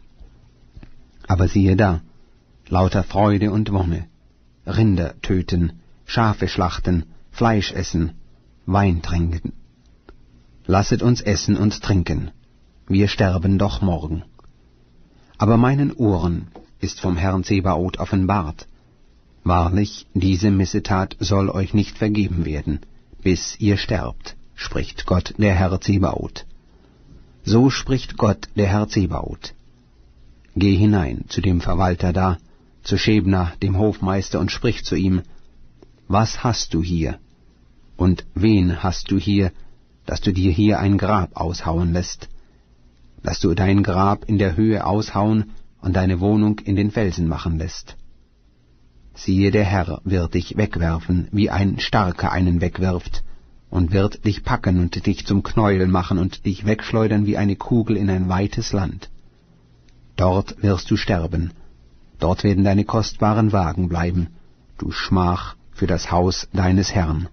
Aber siehe da, lauter Freude und Wonne, Rinder töten, Schafe schlachten, Fleisch essen, Wein trinken. Lasset uns essen und trinken, wir sterben doch morgen. Aber meinen Ohren ist vom Herrn Zebaoth offenbart, wahrlich, diese Missetat soll euch nicht vergeben werden, bis ihr sterbt, spricht Gott, der Herr Zebaoth. So spricht Gott, der Herr Zebaoth. Geh hinein zu dem Verwalter da, zu Schebna, dem Hofmeister, und sprich zu ihm, was hast du hier? Und wen hast du hier, dass du dir hier ein Grab aushauen lässt? Dass du dein Grab in der Höhe aushauen und deine Wohnung in den Felsen machen lässt? Siehe, der Herr wird dich wegwerfen, wie ein Starker einen wegwirft, und wird dich packen und dich zum Knäuel machen und dich wegschleudern wie eine Kugel in ein weites Land. Dort wirst du sterben, dort werden deine kostbaren Wagen bleiben, du Schmach für das Haus deines Herrn.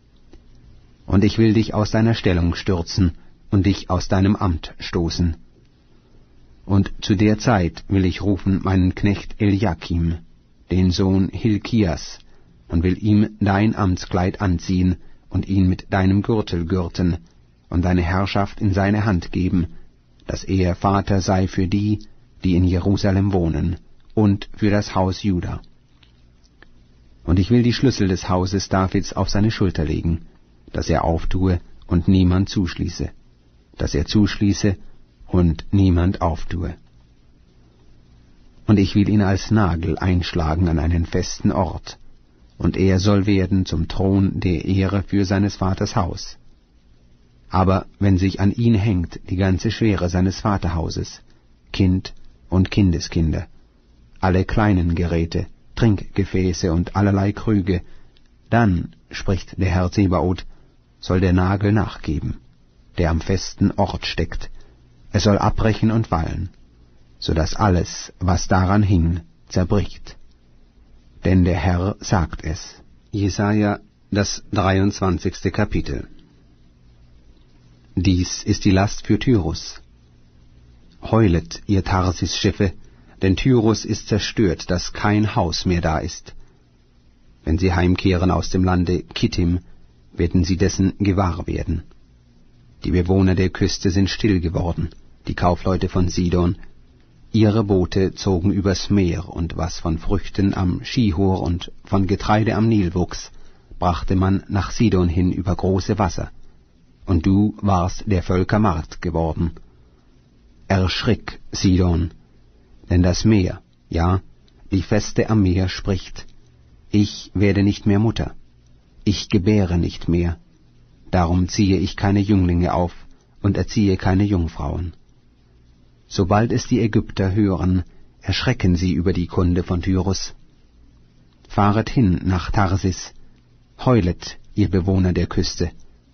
Und ich will dich aus deiner Stellung stürzen und dich aus deinem Amt stoßen. Und zu der Zeit will ich rufen meinen Knecht Eliakim, den Sohn Hilkias, und will ihm dein Amtskleid anziehen und ihn mit deinem Gürtel gürten und deine Herrschaft in seine Hand geben, dass er Vater sei für die, die in Jerusalem wohnen, und für das Haus Juda. Und ich will die Schlüssel des Hauses Davids auf seine Schulter legen, dass er auftue und niemand zuschließe, dass er zuschließe und niemand auftue. Und ich will ihn als Nagel einschlagen an einen festen Ort, und er soll werden zum Thron der Ehre für seines Vaters Haus. Aber wenn sich an ihn hängt die ganze Schwere seines Vaterhauses, Kind und Kindeskinder, alle kleinen Geräte, Trinkgefäße und allerlei Krüge, dann, spricht der Herr Zebaoth, soll der Nagel nachgeben, der am festen Ort steckt, es soll abbrechen und fallen, so dass alles, was daran hing, zerbricht. Denn der Herr sagt es. Jesaja, das dreiundzwanzigste Kapitel. Dies ist die Last für Tyrus. Heulet, ihr Tarsis-Schiffe, denn Tyrus ist zerstört, dass kein Haus mehr da ist. Wenn sie heimkehren aus dem Lande Kittim, werden sie dessen gewahr werden. Die Bewohner der Küste sind still geworden, die Kaufleute von Sidon. Ihre Boote zogen übers Meer, und was von Früchten am Schihor und von Getreide am Nil wuchs, brachte man nach Sidon hin über große Wasser. Und du warst der Völker Markt geworden. Erschrick, Sidon, denn das Meer, ja, die Feste am Meer spricht, ich werde nicht mehr Mutter, ich gebäre nicht mehr, darum ziehe ich keine Jünglinge auf und erziehe keine Jungfrauen. Sobald es die Ägypter hören, erschrecken sie über die Kunde von Tyrus. Fahret hin nach Tarsis, heulet, ihr Bewohner der Küste.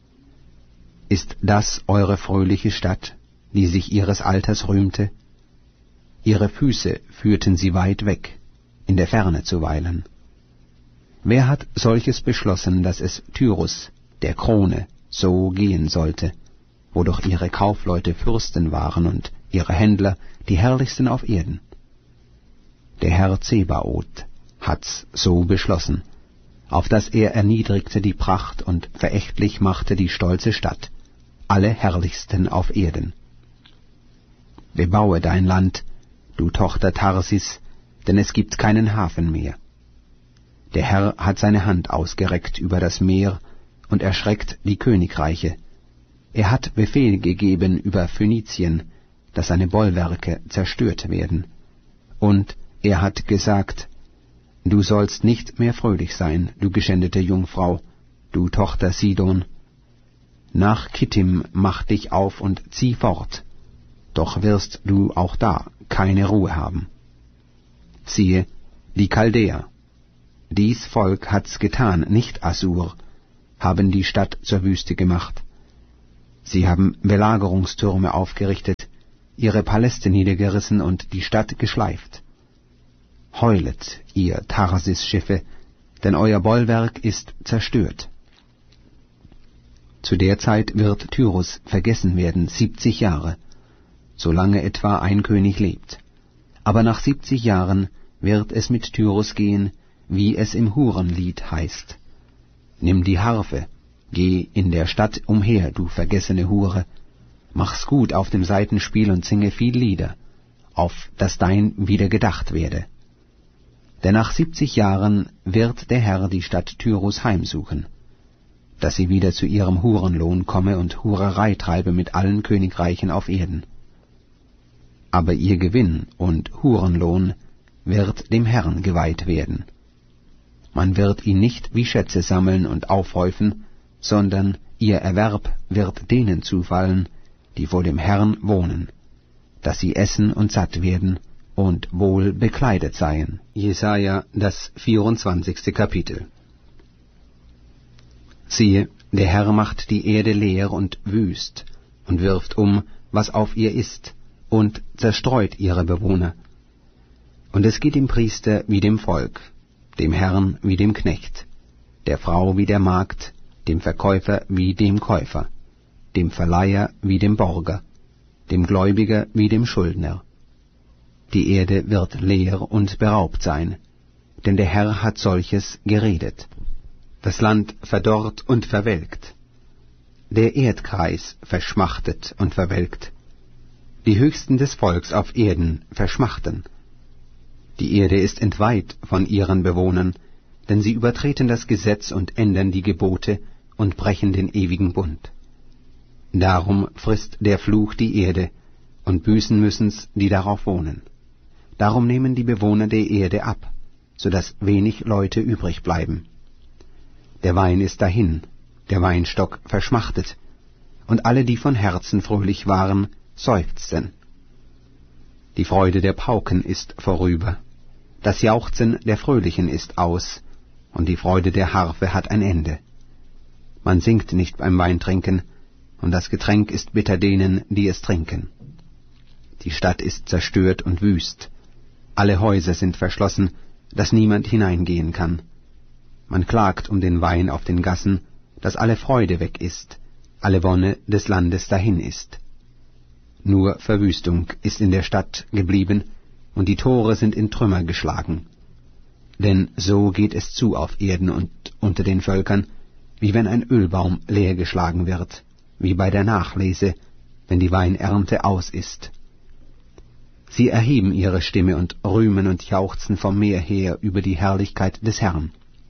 Ist das eure fröhliche Stadt, die sich ihres Alters rühmte? Ihre Füße führten sie weit weg, in der Ferne zu weilen. Wer hat solches beschlossen, dass es Tyrus, der Krone, so gehen sollte, wo doch ihre Kaufleute Fürsten waren und ihre Händler die herrlichsten auf Erden? Der Herr Zebaoth hat's so beschlossen, auf dass er erniedrigte die Pracht und verächtlich machte die stolze Stadt, alle herrlichsten auf Erden. Bebaue dein Land, du Tochter Tarsis, denn es gibt keinen Hafen mehr. Der Herr hat seine Hand ausgereckt über das Meer und erschreckt die Königreiche. Er hat Befehl gegeben über Phönizien, dass seine Bollwerke zerstört werden. Und er hat gesagt, du sollst nicht mehr fröhlich sein, du geschändete Jungfrau, du Tochter Sidon. Nach Kittim mach dich auf und zieh fort, doch wirst du auch da keine Ruhe haben. Siehe, die Chaldäer, dies Volk hat's getan, nicht Assur, haben die Stadt zur Wüste gemacht. Sie haben Belagerungstürme aufgerichtet, ihre Paläste niedergerissen und die Stadt geschleift. Heulet, ihr Tarsis-Schiffe, denn euer Bollwerk ist zerstört. Zu der Zeit wird Tyrus vergessen werden, siebzig Jahre, solange etwa ein König lebt. Aber nach siebzig Jahren wird es mit Tyrus gehen, wie es im Hurenlied heißt. Nimm die Harfe, geh in der Stadt umher, du vergessene Hure, mach's gut auf dem Saitenspiel und singe viel Lieder, auf dass dein wieder gedacht werde. Denn nach siebzig Jahren wird der Herr die Stadt Tyrus heimsuchen, dass sie wieder zu ihrem Hurenlohn komme und Hurerei treibe mit allen Königreichen auf Erden. Aber ihr Gewinn und Hurenlohn wird dem Herrn geweiht werden. Man wird ihn nicht wie Schätze sammeln und aufhäufen, sondern ihr Erwerb wird denen zufallen, die vor dem Herrn wohnen, dass sie essen und satt werden und wohl bekleidet seien. Jesaja, das vierundzwanzigste Kapitel. Siehe, der Herr macht die Erde leer und wüst und wirft um, was auf ihr ist, und zerstreut ihre Bewohner. Und es geht dem Priester wie dem Volk, dem Herrn wie dem Knecht, der Frau wie der Magd, dem Verkäufer wie dem Käufer, dem Verleiher wie dem Borger, dem Gläubiger wie dem Schuldner. Die Erde wird leer und beraubt sein, denn der Herr hat solches geredet. Das Land verdorrt und verwelkt, der Erdkreis verschmachtet und verwelkt, die Höchsten des Volks auf Erden verschmachten. Die Erde ist entweiht von ihren Bewohnern, denn sie übertreten das Gesetz und ändern die Gebote und brechen den ewigen Bund. Darum frisst der Fluch die Erde, und büßen müssen's, die darauf wohnen. Darum nehmen die Bewohner der Erde ab, so dass wenig Leute übrig bleiben. Der Wein ist dahin, der Weinstock verschmachtet, und alle, die von Herzen fröhlich waren, seufzten. Die Freude der Pauken ist vorüber, das Jauchzen der Fröhlichen ist aus, und die Freude der Harfe hat ein Ende. Man singt nicht beim Weintrinken, und das Getränk ist bitter denen, die es trinken. Die Stadt ist zerstört und wüst, alle Häuser sind verschlossen, dass niemand hineingehen kann. Man klagt um den Wein auf den Gassen, dass alle Freude weg ist, alle Wonne des Landes dahin ist. Nur Verwüstung ist in der Stadt geblieben, und die Tore sind in Trümmer geschlagen. Denn so geht es zu auf Erden und unter den Völkern, wie wenn ein Ölbaum leer geschlagen wird, wie bei der Nachlese, wenn die Weinernte aus ist. Sie erheben ihre Stimme und rühmen und jauchzen vom Meer her über die Herrlichkeit des Herrn.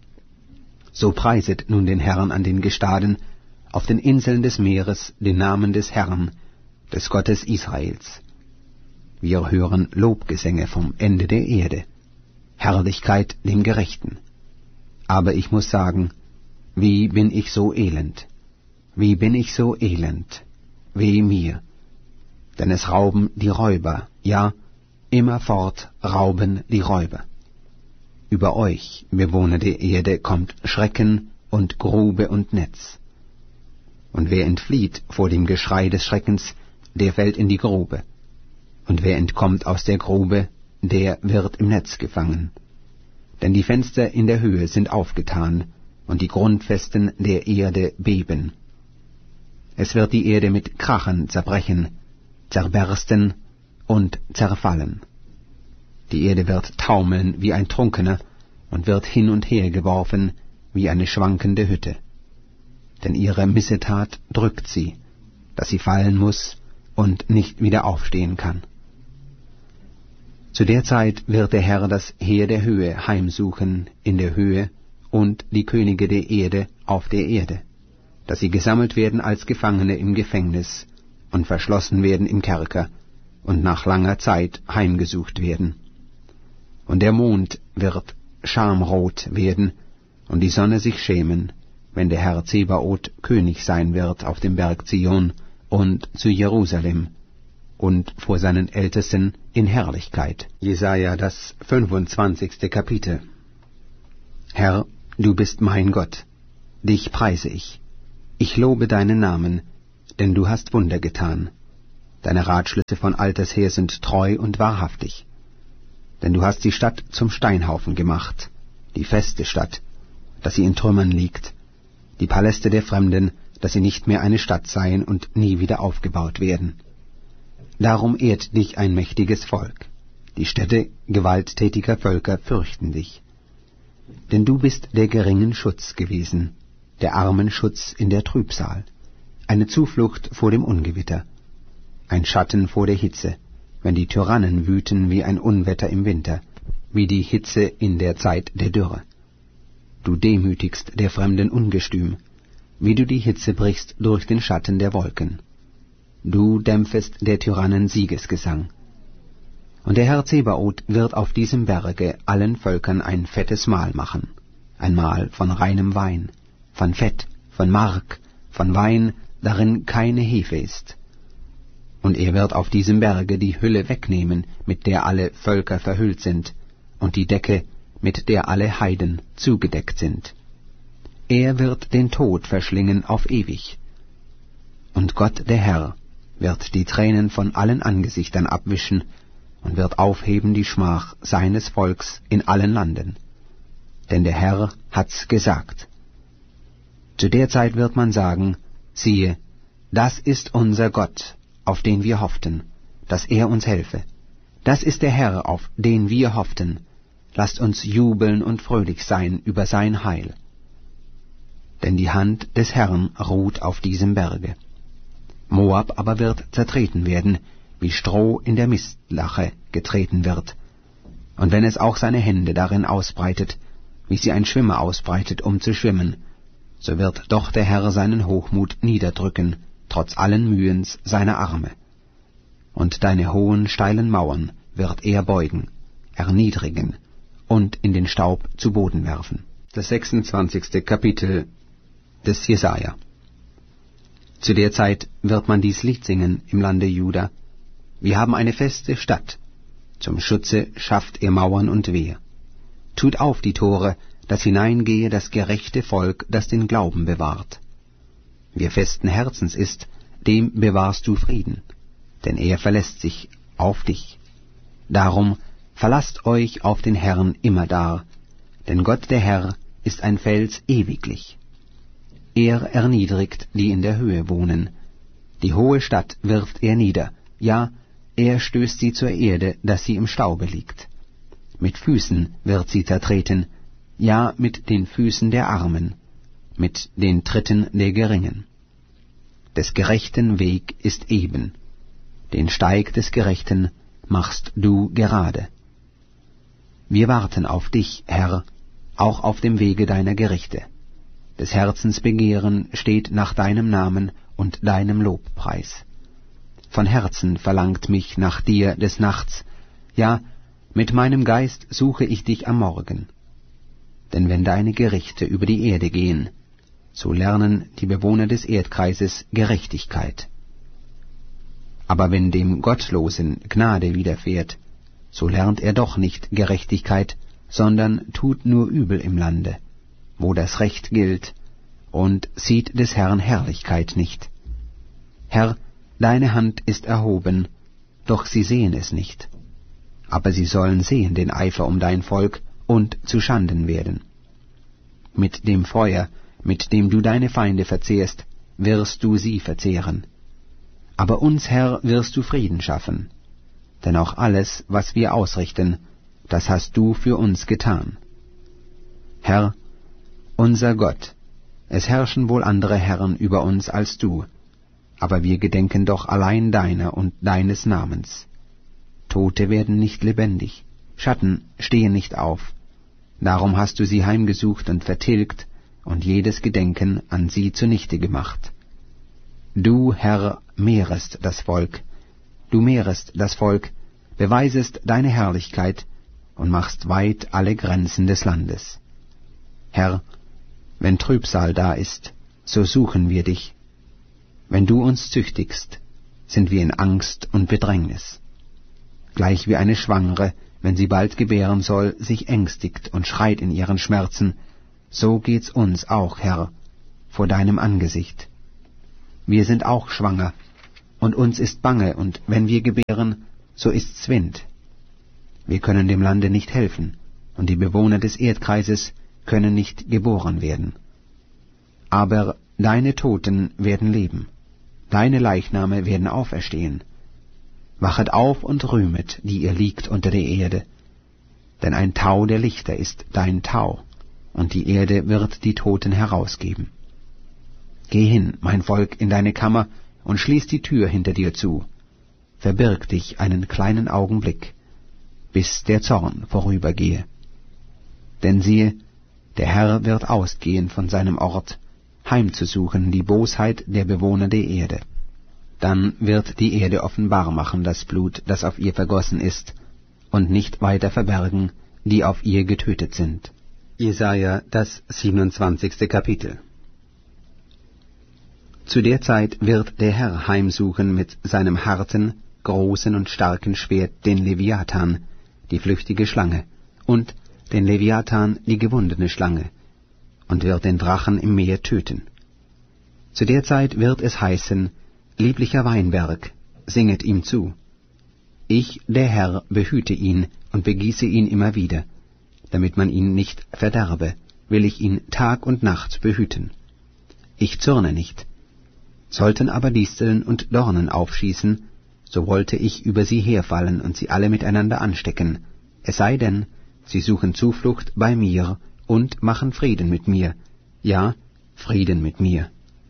So preiset nun den Herrn an den Gestaden, auf den Inseln des Meeres den Namen des Herrn, des Gottes Israels. Wir hören Lobgesänge vom Ende der Erde, Herrlichkeit dem Gerechten. Aber ich muss sagen, wie bin ich so elend, wie bin ich so elend, weh mir. Denn es rauben die Räuber, ja, immerfort rauben die Räuber. Über euch, Bewohner der Erde, kommt Schrecken und Grube und Netz. Und wer entflieht vor dem Geschrei des Schreckens, der fällt in die Grube. Und wer entkommt aus der Grube, der wird im Netz gefangen. Denn die Fenster in der Höhe sind aufgetan, und die Grundfesten der Erde beben. Es wird die Erde mit Krachen zerbrechen, zerbersten und zerfallen. Die Erde wird taumeln wie ein Trunkener und wird hin und her geworfen wie eine schwankende Hütte. Denn ihre Missetat drückt sie, dass sie fallen muss und nicht wieder aufstehen kann. Zu der Zeit wird der Herr das Heer der Höhe heimsuchen in der Höhe und die Könige der Erde auf der Erde, dass sie gesammelt werden als Gefangene im Gefängnis und verschlossen werden im Kerker und nach langer Zeit heimgesucht werden. Und der Mond wird schamrot werden und die Sonne sich schämen, wenn der Herr Zebaoth König sein wird auf dem Berg Zion und zu Jerusalem und vor seinen Ältesten in Herrlichkeit. Jesaja, das fünfundzwanzigste Kapitel. Herr, du bist mein Gott, dich preise ich. Ich lobe deinen Namen, denn du hast Wunder getan. Deine Ratschlüsse von alters her sind treu und wahrhaftig. Denn du hast die Stadt zum Steinhaufen gemacht, die feste Stadt, dass sie in Trümmern liegt, die Paläste der Fremden, dass sie nicht mehr eine Stadt seien und nie wieder aufgebaut werden. Darum ehrt dich ein mächtiges Volk. Die Städte gewalttätiger Völker fürchten dich. Denn du bist der geringen Schutz gewesen, der armen Schutz in der Trübsal, eine Zuflucht vor dem Ungewitter, ein Schatten vor der Hitze, wenn die Tyrannen wüten wie ein Unwetter im Winter, wie die Hitze in der Zeit der Dürre. Du demütigst der Fremden Ungestüm, wie du die Hitze brichst durch den Schatten der Wolken. Du dämpfest der Tyrannen Siegesgesang. Und der Herr Zebaoth wird auf diesem Berge allen Völkern ein fettes Mahl machen, ein Mahl von reinem Wein, von Fett, von Mark, von Wein, darin keine Hefe ist. Und er wird auf diesem Berge die Hülle wegnehmen, mit der alle Völker verhüllt sind, und die Decke, mit der alle Heiden zugedeckt sind. Er wird den Tod verschlingen auf ewig. Und Gott der Herr wird die Tränen von allen Angesichtern abwischen und wird aufheben die Schmach seines Volks in allen Landen. Denn der Herr hat's gesagt. Zu der Zeit wird man sagen, siehe, das ist unser Gott, auf den wir hofften, dass er uns helfe. Das ist der Herr, auf den wir hofften. Lasst uns jubeln und fröhlich sein über sein Heil. Denn die Hand des Herrn ruht auf diesem Berge. Moab aber wird zertreten werden, wie Stroh in der Mistlache getreten wird. Und wenn es auch seine Hände darin ausbreitet, wie sie ein Schwimmer ausbreitet, um zu schwimmen, so wird doch der Herr seinen Hochmut niederdrücken, trotz allen Mühens seiner Arme. Und deine hohen, steilen Mauern wird er beugen, erniedrigen und in den Staub zu Boden werfen. Das sechsundzwanzigste Kapitel des Jesaja. Zu der Zeit wird man dies Lied singen im Lande Juda. Wir haben eine feste Stadt. Zum Schutze schafft ihr Mauern und Wehr. Tut auf die Tore, dass hineingehe das gerechte Volk, das den Glauben bewahrt. Wer festen Herzens ist, dem bewahrst du Frieden, denn er verlässt sich auf dich. Darum verlasst euch auf den Herrn immerdar, denn Gott der Herr ist ein Fels ewiglich. Er erniedrigt, die in der Höhe wohnen. Die hohe Stadt wirft er nieder, ja, er stößt sie zur Erde, dass sie im Staube liegt. Mit Füßen wird sie zertreten, ja, mit den Füßen der Armen, mit den Tritten der Geringen. Des Gerechten Weg ist eben, den Steig des Gerechten machst du gerade. Wir warten auf dich, Herr, auch auf dem Wege deiner Gerichte. Des Herzens Begehren steht nach deinem Namen und deinem Lobpreis. Von Herzen verlangt mich nach dir des Nachts, ja, mit meinem Geist suche ich dich am Morgen. Denn wenn deine Gerichte über die Erde gehen, so lernen die Bewohner des Erdkreises Gerechtigkeit. Aber wenn dem Gottlosen Gnade widerfährt, so lernt er doch nicht Gerechtigkeit, sondern tut nur Übel im Lande, wo das Recht gilt, und sieht des Herrn Herrlichkeit nicht. Herr, deine Hand ist erhoben, doch sie sehen es nicht. Aber sie sollen sehen den Eifer um dein Volk und zu Schanden werden. Mit dem Feuer, mit dem du deine Feinde verzehrst, wirst du sie verzehren. Aber uns, Herr, wirst du Frieden schaffen, denn auch alles, was wir ausrichten, das hast du für uns getan. Herr, unser Gott, es herrschen wohl andere Herren über uns als du, aber wir gedenken doch allein deiner und deines Namens. Tote werden nicht lebendig, Schatten stehen nicht auf. Darum hast du sie heimgesucht und vertilgt und jedes Gedenken an sie zunichte gemacht. Du, Herr, mehrest das Volk, du mehrest das Volk, beweisest deine Herrlichkeit und machst weit alle Grenzen des Landes. Herr, wenn Trübsal da ist, so suchen wir dich. Wenn du uns züchtigst, sind wir in Angst und Bedrängnis. Gleich wie eine Schwangere, wenn sie bald gebären soll, sich ängstigt und schreit in ihren Schmerzen, so geht's uns auch, Herr, vor deinem Angesicht. Wir sind auch schwanger, und uns ist bange, und wenn wir gebären, so ist's Wind. Wir können dem Lande nicht helfen, und die Bewohner des Erdkreises können nicht geboren werden. Aber deine Toten werden leben, deine Leichname werden auferstehen. Wachet auf und rühmet, die ihr liegt unter der Erde, denn ein Tau der Lichter ist dein Tau, und die Erde wird die Toten herausgeben. Geh hin, mein Volk, in deine Kammer, und schließ die Tür hinter dir zu. Verbirg dich einen kleinen Augenblick, bis der Zorn vorübergehe. Denn siehe, der Herr wird ausgehen von seinem Ort, heimzusuchen die Bosheit der Bewohner der Erde. Dann wird die Erde offenbar machen das Blut, das auf ihr vergossen ist, und nicht weiter verbergen, die auf ihr getötet sind. Jesaja, das siebenundzwanzigste Kapitel. Zu der Zeit wird der Herr heimsuchen mit seinem harten, großen und starken Schwert den Leviathan, die flüchtige Schlange, und den Leviathan, die gewundene Schlange, und wird den Drachen im Meer töten. Zu der Zeit wird es heißen, lieblicher Weinberg, singet ihm zu. Ich, der Herr, behüte ihn und begieße ihn immer wieder, damit man ihn nicht verderbe, will ich ihn Tag und Nacht behüten. Ich zürne nicht. Sollten aber Disteln und Dornen aufschießen, so wollte ich über sie herfallen und sie alle miteinander anstecken, es sei denn, sie suchen Zuflucht bei mir und machen Frieden mit mir, ja, Frieden mit mir.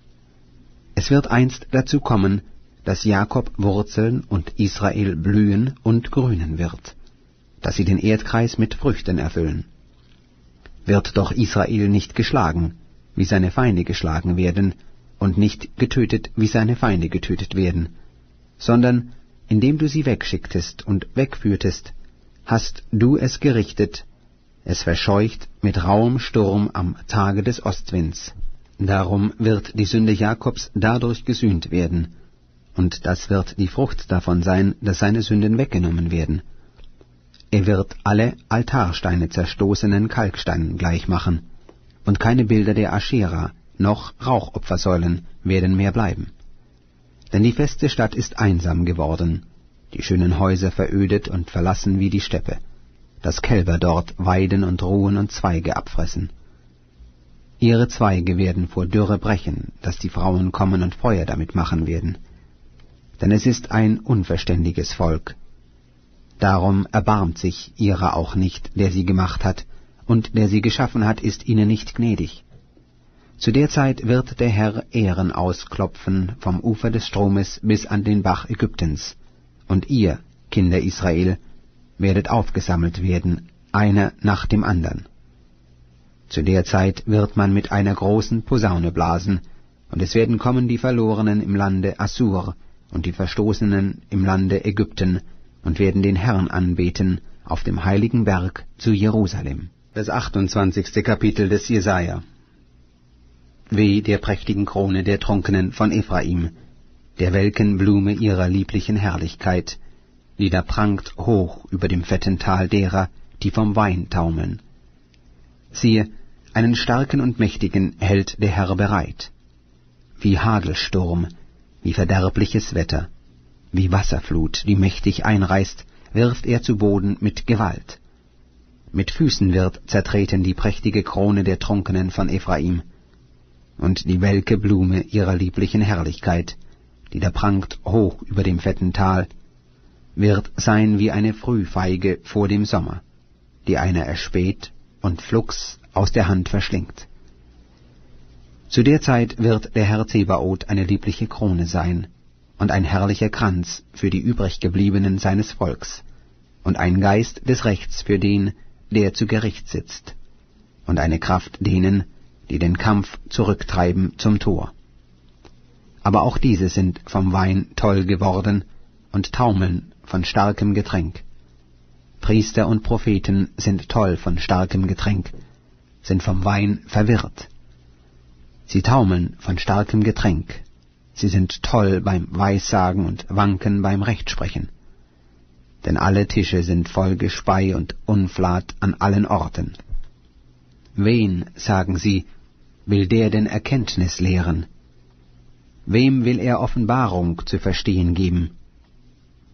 Es wird einst dazu kommen, dass Jakob wurzeln und Israel blühen und grünen wird, dass sie den Erdkreis mit Früchten erfüllen. Wird doch Israel nicht geschlagen, wie seine Feinde geschlagen werden, und nicht getötet, wie seine Feinde getötet werden, sondern indem du sie wegschicktest und wegführtest, hast du es gerichtet, es verscheucht mit rauem Sturm am Tage des Ostwinds. Darum wird die Sünde Jakobs dadurch gesühnt werden, und das wird die Frucht davon sein, dass seine Sünden weggenommen werden. Er wird alle Altarsteine zerstoßenen Kalksteinen gleichmachen, und keine Bilder der Aschera noch Rauchopfersäulen werden mehr bleiben. Denn die feste Stadt ist einsam geworden, die schönen Häuser verödet und verlassen wie die Steppe, dass Kälber dort weiden und ruhen und Zweige abfressen. Ihre Zweige werden vor Dürre brechen, dass die Frauen kommen und Feuer damit machen werden. Denn es ist ein unverständiges Volk. Darum erbarmt sich ihrer auch nicht, der sie gemacht hat, und der sie geschaffen hat, ist ihnen nicht gnädig. Zu der Zeit wird der Herr Ähren ausklopfen vom Ufer des Stromes bis an den Bach Ägyptens, und ihr, Kinder Israel, werdet aufgesammelt werden, einer nach dem andern. Zu der Zeit wird man mit einer großen Posaune blasen, und es werden kommen die Verlorenen im Lande Assur und die Verstoßenen im Lande Ägypten und werden den Herrn anbeten auf dem heiligen Berg zu Jerusalem. Das achtundzwanzigste Kapitel des Jesaja. Weh der prächtigen Krone der Trunkenen von Ephraim, der welken Blume ihrer lieblichen Herrlichkeit, die da prangt hoch über dem fetten Tal derer, die vom Wein taumeln. Siehe, einen starken und mächtigen hält der Herr bereit. Wie Hagelsturm, wie verderbliches Wetter, wie Wasserflut, die mächtig einreißt, wirft er zu Boden mit Gewalt. Mit Füßen wird zertreten die prächtige Krone der Trunkenen von Ephraim, und die welke Blume ihrer lieblichen Herrlichkeit, die da prangt hoch über dem fetten Tal, wird sein wie eine Frühfeige vor dem Sommer, die einer erspäht und flugs aus der Hand verschlingt. Zu der Zeit wird der Herr Zebaoth eine liebliche Krone sein, und ein herrlicher Kranz für die übriggebliebenen seines Volks, und ein Geist des Rechts für den, der zu Gericht sitzt, und eine Kraft denen, die den Kampf zurücktreiben zum Tor. Aber auch diese sind vom Wein toll geworden und taumeln von starkem Getränk. Priester und Propheten sind toll von starkem Getränk, sind vom Wein verwirrt. Sie taumeln von starkem Getränk, sie sind toll beim Weissagen und wanken beim Rechtsprechen. Denn alle Tische sind voll Gespei und Unflat an allen Orten. Wen, sagen sie, will der denn Erkenntnis lehren? Wem will er Offenbarung zu verstehen geben?